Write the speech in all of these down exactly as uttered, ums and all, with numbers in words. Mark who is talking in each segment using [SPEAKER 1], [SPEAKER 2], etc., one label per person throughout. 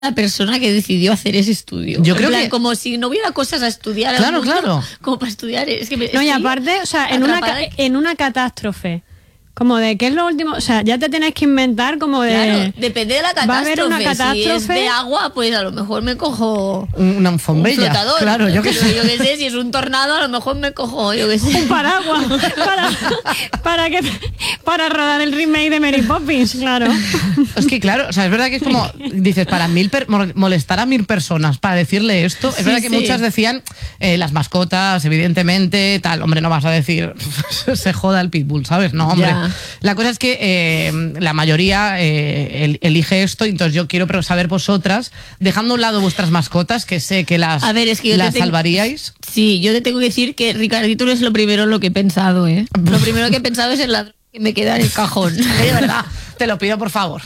[SPEAKER 1] la persona que decidió hacer ese estudio.
[SPEAKER 2] Yo
[SPEAKER 1] en
[SPEAKER 2] creo
[SPEAKER 1] plan,
[SPEAKER 2] que
[SPEAKER 1] como si no hubiera cosas a estudiar.
[SPEAKER 2] Claro,
[SPEAKER 1] al mundo,
[SPEAKER 2] claro.
[SPEAKER 1] Como para estudiar. Es que me,
[SPEAKER 3] No, y aparte, o sea, en una, en una catástrofe. Como de qué es lo último, o sea, ya te tienes que inventar como de...
[SPEAKER 1] Claro, depende de la catástrofe.
[SPEAKER 3] Va a haber una catástrofe.
[SPEAKER 1] Si es de agua, pues a lo mejor me cojo
[SPEAKER 2] una
[SPEAKER 1] un
[SPEAKER 2] alfombrilla.
[SPEAKER 1] flotador.
[SPEAKER 2] Claro, yo que sé.
[SPEAKER 1] Yo que sé, si es un tornado, a lo mejor me cojo, yo que sé.
[SPEAKER 3] Un paraguas para, para, que, para rodar el remake de Mary Poppins, claro.
[SPEAKER 2] Es que claro, o sea, es verdad que es como, dices, para mil per, molestar a mil personas para decirle esto, es
[SPEAKER 1] Sí,
[SPEAKER 2] verdad que
[SPEAKER 1] sí.
[SPEAKER 2] muchas decían eh, las mascotas, evidentemente, tal, hombre, no vas a decir se joda el pitbull, ¿sabes? No, hombre.
[SPEAKER 1] Ya.
[SPEAKER 2] La cosa es que eh, la mayoría eh, el, elige esto, y entonces yo quiero pero saber vosotras, dejando a un lado vuestras mascotas, que sé que las,
[SPEAKER 1] A ver, es que yo
[SPEAKER 2] las
[SPEAKER 1] te tengo-
[SPEAKER 2] salvaríais.
[SPEAKER 1] Sí, yo te tengo que decir que Ricardito no es lo primero en lo que he pensado, ¿eh? Lo primero que he pensado es en la que me queda en el cajón.
[SPEAKER 2] De verdad, te lo pido, por favor.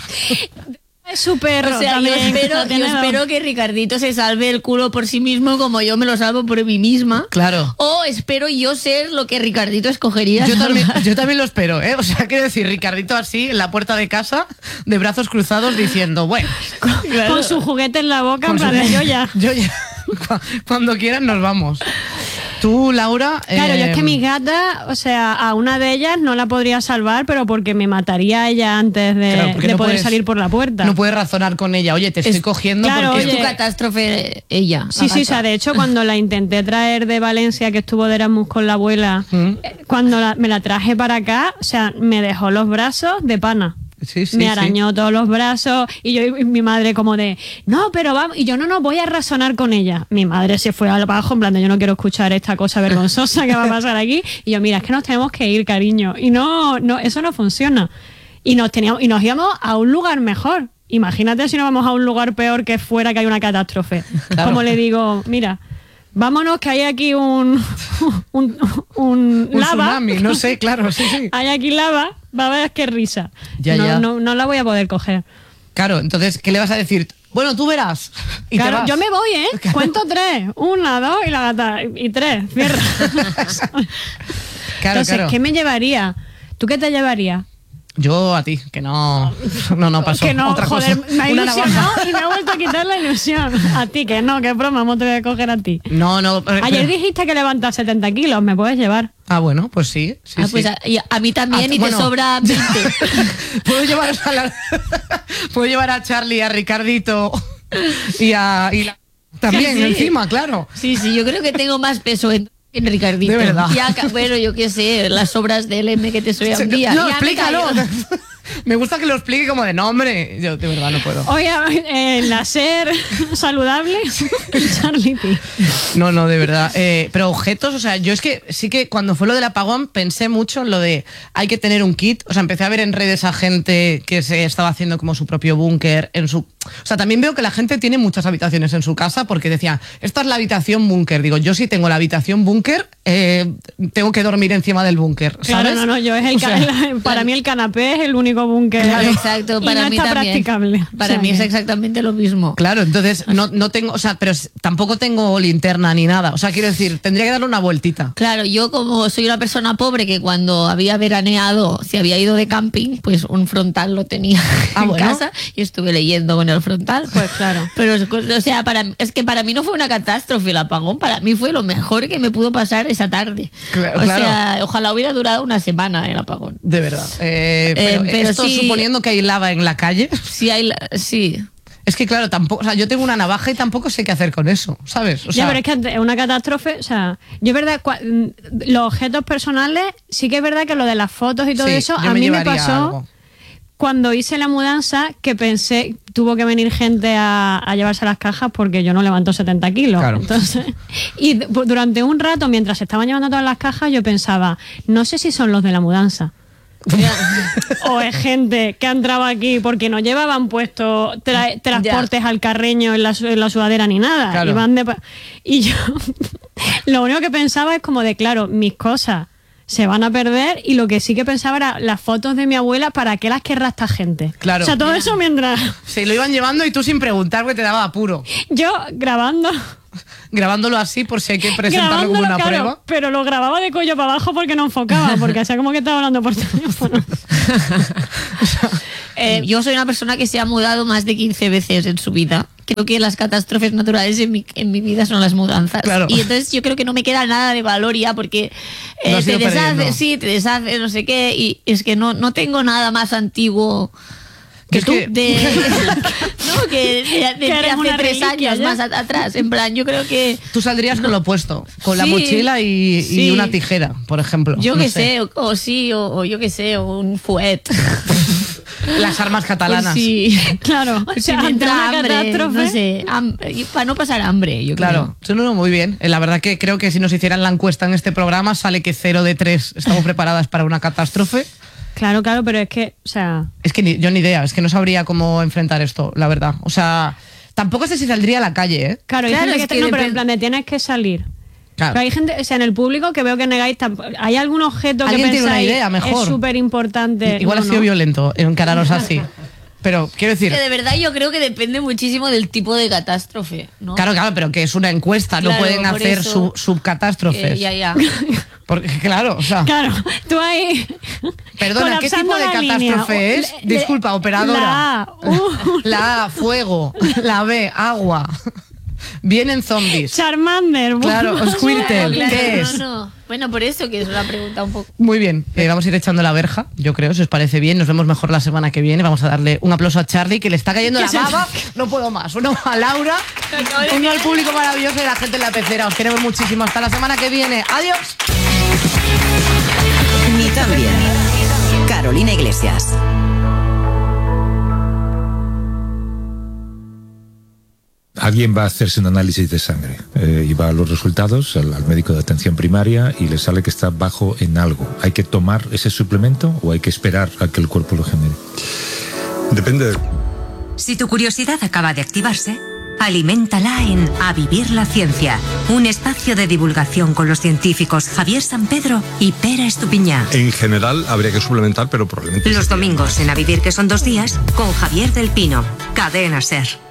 [SPEAKER 3] Es su perro
[SPEAKER 1] O sea, yo
[SPEAKER 3] también.
[SPEAKER 1] espero,
[SPEAKER 3] lo tiene
[SPEAKER 1] yo
[SPEAKER 3] dado.
[SPEAKER 1] espero que Ricardito se salve el culo por sí mismo como yo me lo salvo por mí misma.
[SPEAKER 2] Claro.
[SPEAKER 1] O espero yo ser lo que Ricardito escogería.
[SPEAKER 2] Yo también,
[SPEAKER 1] salvar.
[SPEAKER 2] yo también lo espero, ¿eh? O sea, quiero decir, Ricardito así, en la puerta de casa, de brazos cruzados, diciendo, bueno,
[SPEAKER 1] Claro.
[SPEAKER 3] Con su juguete en la boca,
[SPEAKER 2] con
[SPEAKER 3] en
[SPEAKER 2] su-
[SPEAKER 3] plan de yo ya.
[SPEAKER 2] yo ya, cu- cuando quieran nos vamos. Tú, Laura...
[SPEAKER 3] Claro,
[SPEAKER 2] eh,
[SPEAKER 3] yo es que mis gatas, o sea, a una de ellas no la podría salvar, pero porque me mataría a ella antes de,
[SPEAKER 2] Claro, porque
[SPEAKER 3] de
[SPEAKER 2] no
[SPEAKER 3] poder
[SPEAKER 2] puedes-
[SPEAKER 3] salir por la puerta.
[SPEAKER 2] no puedes razonar con ella, oye, te estoy
[SPEAKER 1] Es-
[SPEAKER 2] cogiendo
[SPEAKER 3] claro,
[SPEAKER 2] porque...
[SPEAKER 1] Es tu
[SPEAKER 3] oye.
[SPEAKER 1] catástrofe ella.
[SPEAKER 3] Sí, sí, o sea, de hecho, cuando la intenté traer de Valencia, que estuvo de Erasmus con la abuela,
[SPEAKER 2] Mm.
[SPEAKER 3] eh, cuando la- me la traje para acá, o sea, me dejó los brazos de pana.
[SPEAKER 2] Sí, sí,
[SPEAKER 3] me
[SPEAKER 2] sí.
[SPEAKER 3] arañó todos los brazos y yo y mi madre como de, no, pero vamos, y yo no, no, voy a razonar con ella. Mi madre se fue al abajo en plan de, yo no quiero escuchar esta cosa vergonzosa que va a pasar aquí. Y yo, mira, es que nos tenemos que ir, cariño. Y no, no, eso no funciona. Y nos teníamos, y nos íbamos a un lugar mejor. Imagínate si nos vamos a un lugar peor que fuera que hay una catástrofe.
[SPEAKER 2] Claro.
[SPEAKER 3] Como le digo, mira, vámonos que hay aquí un, un, un,
[SPEAKER 2] Un
[SPEAKER 3] lava.
[SPEAKER 2] tsunami, no sé, claro, sí, sí.
[SPEAKER 3] Hay aquí lava, va a ver qué risa.
[SPEAKER 2] Ya,
[SPEAKER 3] no,
[SPEAKER 2] ya.
[SPEAKER 3] No, no la voy a poder coger.
[SPEAKER 2] Claro, entonces, ¿qué le vas a decir? Bueno, tú verás. Y te
[SPEAKER 3] Claro,
[SPEAKER 2] vas.
[SPEAKER 3] yo me voy, ¿eh? Cuento tres. Una, dos y la gata. Y tres. Cierra.
[SPEAKER 2] Claro,
[SPEAKER 3] Entonces,
[SPEAKER 2] claro.
[SPEAKER 3] ¿qué me llevaría? ¿Tú qué te llevarías?
[SPEAKER 2] Yo a ti, que no, no, no pasó.
[SPEAKER 3] Que no,
[SPEAKER 2] Otra
[SPEAKER 3] joder,
[SPEAKER 2] cosa.
[SPEAKER 3] me ha
[SPEAKER 2] Una
[SPEAKER 3] ilusionado
[SPEAKER 2] navaja.
[SPEAKER 3] y me ha vuelto a quitar la ilusión. A ti, que no, que broma, ¿cómo te voy a coger a ti?
[SPEAKER 2] No, no. pero-
[SPEAKER 3] Ayer
[SPEAKER 2] pero-
[SPEAKER 3] dijiste que levantas setenta kilos, ¿me puedes llevar?
[SPEAKER 2] Ah, bueno, pues sí. sí,
[SPEAKER 1] Ah,
[SPEAKER 2] sí.
[SPEAKER 1] pues a, y a mí también
[SPEAKER 2] Ah,
[SPEAKER 1] y
[SPEAKER 2] bueno.
[SPEAKER 1] te sobra veinte.
[SPEAKER 2] Puedo llevar a la- puedo llevar a Charlie, a Ricardito y a y la- también
[SPEAKER 1] Sí.
[SPEAKER 2] encima, claro.
[SPEAKER 1] Sí, sí, yo creo que tengo más peso en, en Ricardito.
[SPEAKER 2] De verdad.
[SPEAKER 1] Ya, ca- bueno, yo qué sé, las obras del M que te soy un día.
[SPEAKER 2] No,
[SPEAKER 1] Ya me
[SPEAKER 2] explícalo.
[SPEAKER 1] caigo.
[SPEAKER 2] Me gusta que lo explique como de nombre. Yo de verdad no puedo.
[SPEAKER 3] Oye, eh, la ser saludable, Charlie P.
[SPEAKER 2] No, no, de verdad. Eh, pero objetos, o sea, yo es que sí que cuando fue lo del apagón pensé mucho en lo de hay que tener un kit. O sea, empecé a ver en redes a gente que se estaba haciendo como su propio búnker en su... O sea, también veo que la gente tiene muchas habitaciones en su casa porque decía, esta es la habitación búnker. Digo, yo sí tengo la habitación búnker, eh, tengo que dormir encima del búnker,
[SPEAKER 3] Claro,
[SPEAKER 2] ¿sabes?
[SPEAKER 3] no, no, yo es el
[SPEAKER 2] O
[SPEAKER 3] ca-
[SPEAKER 2] sea,
[SPEAKER 3] la- para mí el canapé es el único búnker.
[SPEAKER 1] Claro, exacto,
[SPEAKER 3] y
[SPEAKER 1] para
[SPEAKER 3] no
[SPEAKER 1] mí
[SPEAKER 3] está
[SPEAKER 1] también.
[SPEAKER 3] practicable.
[SPEAKER 1] Para
[SPEAKER 3] O sea
[SPEAKER 1] mí es
[SPEAKER 3] que-
[SPEAKER 1] exactamente lo mismo.
[SPEAKER 2] Claro, entonces no, no tengo, o sea, pero s- tampoco tengo linterna ni nada. O sea, quiero decir, tendría que darle una vueltita.
[SPEAKER 1] Claro, yo como soy una persona pobre que cuando había veraneado, si había ido de camping, pues un frontal lo tenía
[SPEAKER 2] Ah,
[SPEAKER 1] en
[SPEAKER 2] bueno.
[SPEAKER 1] casa y estuve leyendo con el frontal.
[SPEAKER 3] Pues claro.
[SPEAKER 1] Pero, o sea, para, es que para mí no fue una catástrofe el apagón, para mí fue lo mejor que me pudo pasar esa tarde.
[SPEAKER 2] Claro,
[SPEAKER 1] o
[SPEAKER 2] claro.
[SPEAKER 1] sea, ojalá hubiera durado una semana el apagón.
[SPEAKER 2] De verdad. Eh, pero
[SPEAKER 1] Eh, pero
[SPEAKER 2] esto
[SPEAKER 1] sí-
[SPEAKER 2] suponiendo que hay lava en la calle.
[SPEAKER 1] Sí, hay, la- sí.
[SPEAKER 2] Es que claro, tampoco, o sea, yo tengo una navaja y tampoco sé qué hacer con eso, ¿sabes? O sea,
[SPEAKER 3] ya, pero es que ante una catástrofe, o sea, yo es verdad, cua- mm, los objetos personales, sí que es verdad que lo de las fotos y todo
[SPEAKER 2] sí,
[SPEAKER 3] eso,
[SPEAKER 2] yo
[SPEAKER 3] a mí me
[SPEAKER 2] llevaría
[SPEAKER 3] pasó
[SPEAKER 2] algo.
[SPEAKER 3] cuando hice la mudanza, que pensé, tuvo que venir gente a, a llevarse las cajas porque yo no levanto setenta kilos.
[SPEAKER 2] Claro.
[SPEAKER 3] Entonces, y d- durante un rato, mientras se estaban llevando todas las cajas, yo pensaba, no sé si son los de la mudanza. O es gente que ha entrado aquí porque no llevaban puesto tra- transportes al carreño en la, su- en la sudadera ni nada.
[SPEAKER 2] Claro.
[SPEAKER 3] Iban de pa- y yo lo único que pensaba es como de, claro, mis cosas se van a perder, y lo que sí que pensaba era las fotos de mi abuela, ¿para qué las querrá esta gente?
[SPEAKER 2] Claro.
[SPEAKER 3] O sea, todo eso mientras
[SPEAKER 2] Se lo iban llevando y tú sin preguntar porque te daba apuro.
[SPEAKER 3] yo grabando,
[SPEAKER 2] Grabándolo así por si hay que presentarlo como
[SPEAKER 3] grabándolo,
[SPEAKER 2] una
[SPEAKER 3] claro,
[SPEAKER 2] prueba.
[SPEAKER 3] pero lo grababa de cuello para abajo porque no enfocaba, porque hacía como que estaba hablando por teléfono.
[SPEAKER 1] Eh, yo soy una persona que se ha mudado más de quince veces en su vida. Creo que las catástrofes naturales en mi, en mi vida son las mudanzas.
[SPEAKER 2] Claro.
[SPEAKER 1] Y entonces yo creo que no me queda nada de valor ya porque eh,
[SPEAKER 2] Lo has
[SPEAKER 1] te
[SPEAKER 2] ido perdiendo.
[SPEAKER 1] deshaces, sí, te deshaces, no sé qué. Y es que no, no tengo nada más antiguo que
[SPEAKER 2] Es
[SPEAKER 1] tú.
[SPEAKER 2] que-
[SPEAKER 1] De, no, que de, de-
[SPEAKER 3] Que
[SPEAKER 1] de
[SPEAKER 3] eres
[SPEAKER 1] hace
[SPEAKER 3] una
[SPEAKER 1] tres
[SPEAKER 3] reliquia,
[SPEAKER 1] años
[SPEAKER 3] ya.
[SPEAKER 1] más a- atrás. En plan, yo creo que...
[SPEAKER 2] Tú saldrías con lo opuesto, con la
[SPEAKER 1] Sí,
[SPEAKER 2] mochila y, y
[SPEAKER 1] sí.
[SPEAKER 2] una tijera, por ejemplo.
[SPEAKER 1] Yo
[SPEAKER 2] No
[SPEAKER 1] que sé, o, o sí, o, o yo que sé, o un fuet.
[SPEAKER 2] Las armas catalanas.
[SPEAKER 1] Sí.
[SPEAKER 3] Claro, o
[SPEAKER 1] Si
[SPEAKER 3] sea,
[SPEAKER 1] me
[SPEAKER 3] ante
[SPEAKER 1] entra
[SPEAKER 3] una
[SPEAKER 1] hambre,
[SPEAKER 3] catástrofe.
[SPEAKER 1] no sé, ham- y para no pasar hambre, yo
[SPEAKER 2] Claro, sí, no, no, muy bien. Eh, La verdad que creo que si nos hicieran la encuesta en este programa sale que cero de tres estamos preparadas para una catástrofe.
[SPEAKER 3] Claro, claro, pero es que, o sea,
[SPEAKER 2] Es que ni- yo ni idea, es que no sabría cómo enfrentar esto, la verdad. O sea, tampoco sé si saldría a la calle, ¿eh?
[SPEAKER 3] claro, hay
[SPEAKER 1] Claro,
[SPEAKER 3] gente
[SPEAKER 1] es
[SPEAKER 3] que,
[SPEAKER 1] que
[SPEAKER 3] no, pero
[SPEAKER 1] depende-
[SPEAKER 3] en plan de tienes que salir.
[SPEAKER 2] Claro.
[SPEAKER 3] Pero hay gente, o sea, en el público que veo que negáis, tamp- ¿hay algún objeto que
[SPEAKER 2] ¿Alguien tiene
[SPEAKER 3] pensáis
[SPEAKER 2] una idea mejor?
[SPEAKER 3] es súper importante?
[SPEAKER 2] Igual
[SPEAKER 3] No,
[SPEAKER 2] ha sido
[SPEAKER 3] no. violento.
[SPEAKER 2] violento encararos así. Pero quiero decir,
[SPEAKER 1] Que de verdad yo creo que depende muchísimo del tipo de catástrofe, ¿no?
[SPEAKER 2] claro, claro, pero que es una encuesta, no
[SPEAKER 1] Claro,
[SPEAKER 2] pueden
[SPEAKER 1] por
[SPEAKER 2] hacer
[SPEAKER 1] eso
[SPEAKER 2] su, subcatástrofes.
[SPEAKER 1] Que ya, ya.
[SPEAKER 2] Porque, claro, o sea,
[SPEAKER 3] Claro, tú ahí.
[SPEAKER 2] perdona, ¿qué
[SPEAKER 3] colapsando
[SPEAKER 2] tipo de
[SPEAKER 3] la
[SPEAKER 2] catástrofe
[SPEAKER 3] línea.
[SPEAKER 2] es?
[SPEAKER 3] Le-
[SPEAKER 2] Disculpa, operadora.
[SPEAKER 3] La A, uh,
[SPEAKER 2] La A, fuego. La B, agua. Vienen zombies.
[SPEAKER 3] Charmander.
[SPEAKER 2] Claro,
[SPEAKER 3] bueno.
[SPEAKER 2] Squirtle,
[SPEAKER 1] Claro,
[SPEAKER 2] ¿qué
[SPEAKER 1] no,
[SPEAKER 2] es?
[SPEAKER 1] no. Bueno, por eso que es una pregunta un poco...
[SPEAKER 2] Muy bien, eh, vamos a ir echando la verja, yo creo, si os parece bien. Nos vemos mejor la semana que viene. Vamos a darle un aplauso a Charlie, que le está cayendo la
[SPEAKER 3] se-
[SPEAKER 2] baba. No puedo más. Uno a Laura, uno al público maravilloso y la gente en la pecera. Os queremos muchísimo. Hasta la semana que viene. Adiós.
[SPEAKER 4] Ni tan bien. Carolina Iglesias.
[SPEAKER 5] Alguien va a hacerse un análisis de sangre eh, y va a los resultados al, al médico de atención primaria y le sale que está bajo en algo. ¿Hay que tomar ese suplemento o hay que esperar a que el cuerpo lo genere?
[SPEAKER 6] Depende.
[SPEAKER 4] Si tu curiosidad acaba de activarse, aliméntala en A Vivir la Ciencia, un espacio de divulgación con los científicos Javier San Pedro y Pera Estupiñá.
[SPEAKER 6] En general habría que suplementar, pero probablemente...
[SPEAKER 4] Los domingos en A Vivir, que son dos días, con Javier del Pino, Cadena Ser.